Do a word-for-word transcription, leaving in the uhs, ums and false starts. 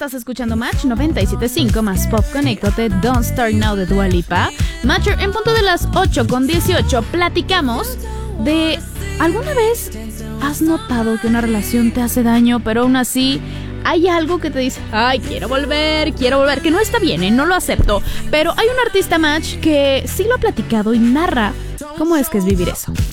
Estás escuchando Match noventa y siete punto cinco más Pop. Conéctate, Don't Start Now de Dua Lipa. Matcher, en punto de las ocho con dieciocho platicamos de... ¿Alguna vez has notado que una relación te hace daño, pero aún así hay algo que te dice, ay, quiero volver, quiero volver, que no está bien, ¿eh? No lo acepto? Pero hay un artista, Match, que sí lo ha platicado y narra cómo es que es vivir eso.